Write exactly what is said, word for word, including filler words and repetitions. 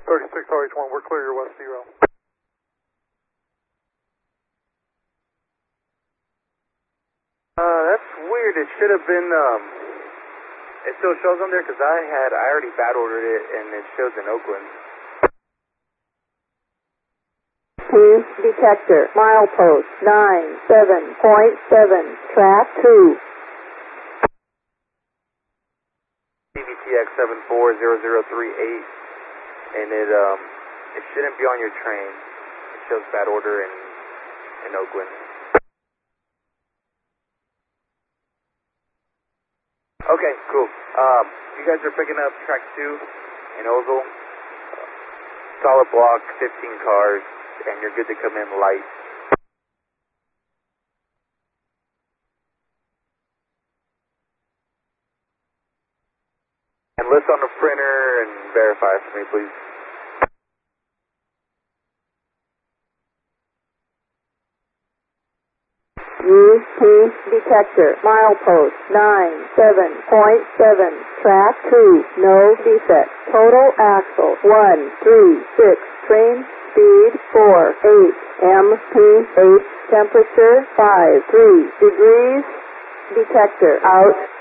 thirty-six R H one, we're clear your west zero. Uh, that's weird. It should have been, um, it still shows on there because I had, I already bad ordered it and it shows in Oakland. Team detector, milepost nine seven point seven, track two. C V T X seven four zero zero three eight, and it, um, it shouldn't be on your train. It shows bad order in, in Oakland. Okay, cool. Um, you guys are picking up track two in Oval. Solid block, fifteen cars, and you're good to come in light. And list on the printer and verify for me, please. Use team detector, milepost nine seven point seven, track two, no defect. Total axle one three six, train speed four eight, M P eight, temperature five three degrees, detector out.